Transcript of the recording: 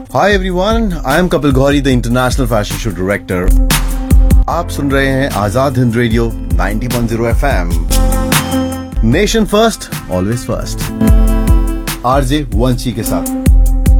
Hi everyone, I am Kapil Ghori, the International Fashion Show Director. आप सुन रहे हैं Azad Hind radio 90.0 FM. Nation first, always first. RJ वंशी के साथ.